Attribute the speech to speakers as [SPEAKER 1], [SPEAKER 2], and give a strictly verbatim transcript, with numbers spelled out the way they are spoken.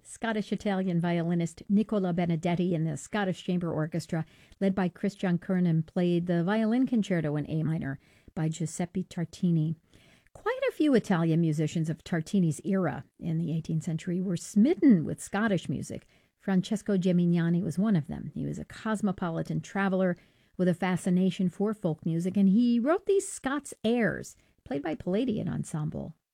[SPEAKER 1] Scottish-Italian violinist Nicola Benedetti and the Scottish Chamber Orchestra, led by Christian Kernen, played the Violin Concerto in A minor by Giuseppe Tartini. Quite a few Italian musicians of Tartini's era in the eighteenth century were smitten with Scottish music. Francesco Gimignani was one of them. He was a cosmopolitan traveler with a fascination for folk music, and he wrote these Scots airs, played by Palladian Ensemble,